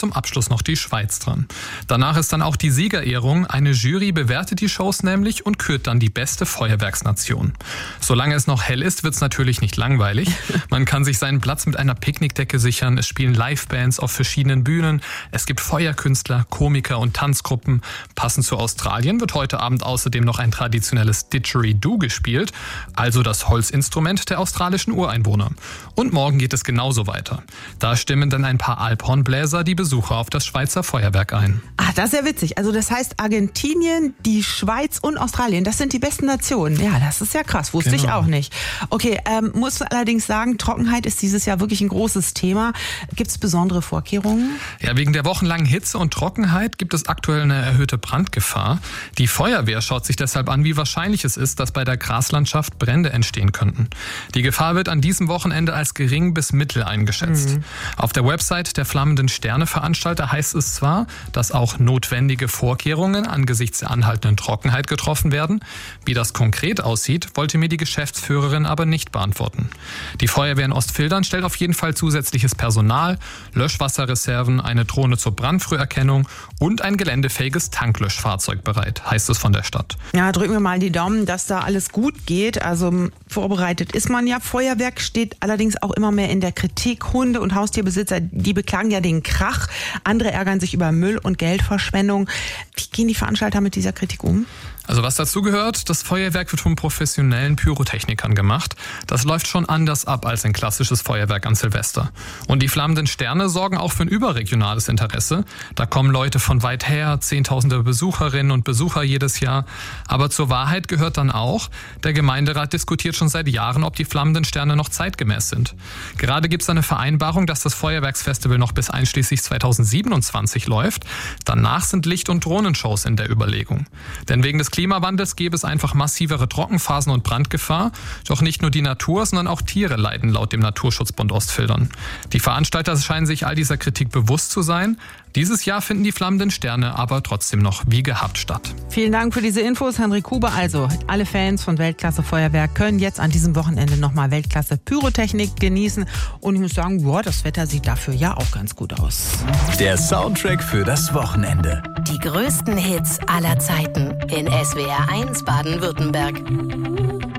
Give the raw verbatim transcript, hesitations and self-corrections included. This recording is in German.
zum Abschluss noch die Schweiz dran. Danach ist dann auch die Siegerehrung. Eine Jury bewertet die Shows nämlich und kürt dann die beste Feuerwerksnation. Solange es noch hell ist, wird es natürlich nicht langweilig. Man kann sich seinen Platz mit einer Picknickdecke sichern. Es spielen Livebands auf verschiedenen Bühnen. Es gibt Feuerkünstler, Komiker und Tanzgruppen. Passend zu Australien wird heute Abend außerdem noch ein traditionelles Didgeridoo gespielt, also das Holzinstrument der australischen Ureinwohner. Und morgen geht es genauso weiter. Da stimmen dann ein paar Alphornbläser die Besucher auf das Schweizer Feuerwerk ein. Ach, das ist ja witzig. Also das heißt Argentinien, die Schweiz und Australien, das sind die besten Nationen. Ja, das ist ja krass, wusste genau. ich auch nicht. Okay, ähm, muss allerdings sagen, Trockenheit ist dieses Jahr wirklich ein großes Thema. Gibt es besondere Vorkehrungen? Ja, wegen der wochenlangen Hitze und Trockenheit gibt es aktuell eine erhöhte Brandgefahr. Die Feuerwehr schaut sich deshalb an, wie wahrscheinlich es ist, dass bei der Graslandschaft Brände entstehen könnten. Die Gefahr wird an diesem Wochenende als gering bis mittel eingeschätzt. Mhm. Auf der Website der Flammenden Sterne-Veranstalter heißt es zwar, dass auch notwendige Vorkehrungen angesichts der anhaltenden Trockenheit getroffen werden. Wie das konkret aussieht, wollte mir die Geschäftsführerin aber nicht beantworten. Die Feuerwehr in Ostfildern stellt auf jeden Fall zusätzliches Personal, Löschwasserreserven, eine Drohne zur Brandfrüherkennung und ein geländefähiges Tanklöschfahrzeug bereit, heißt es von der Stadt. Ja, drücken wir mal die Daumen, dass da alles gut geht. Also vorbereitet ist man ja. Feuerwerk steht allerdings auch immer mehr in der Kritik. Hunde- und Haustierbesitzer, die beklagen ja den Krach. Andere ärgern sich über Müll- und Geldverschwendung. Wie gehen die Veranstalter mit dieser Kritik um? Also was dazu gehört, das Feuerwerk wird von professionellen Pyrotechnikern gemacht. Das läuft schon anders ab als ein klassisches Feuerwerk an Silvester. Und die Flammenden Sterne sorgen auch für ein überregionales Interesse. Da kommen Leute von weit her, zehntausende Besucherinnen und Besucher jedes Jahr. Aber zur Wahrheit gehört dann auch, der Gemeinderat diskutiert schon seit Jahren, ob die Flammenden Sterne noch zeitgemäß sind. Gerade gibt es eine Vereinbarung, dass das Feuerwerksfestival noch bis einschließlich zweitausendsiebenundzwanzig läuft. Danach sind Licht- und Drohnenshows in der Überlegung. Denn wegen des Klimawandels gäbe es einfach massivere Trockenphasen und Brandgefahr. Doch nicht nur die Natur, sondern auch Tiere leiden laut dem Naturschutzbund Ostfildern. Die Veranstalter scheinen sich all dieser Kritik bewusst zu sein. Dieses Jahr finden die Flammenden Sterne aber trotzdem noch wie gehabt statt. Vielen Dank für diese Infos, Henrik Huber. Also, alle Fans von Weltklasse Feuerwerk können jetzt an diesem Wochenende nochmal Weltklasse Pyrotechnik genießen. Und ich muss sagen, boah, das Wetter sieht dafür ja auch ganz gut aus. Der Soundtrack für das Wochenende. Die größten Hits aller Zeiten in S W R eins Baden-Württemberg.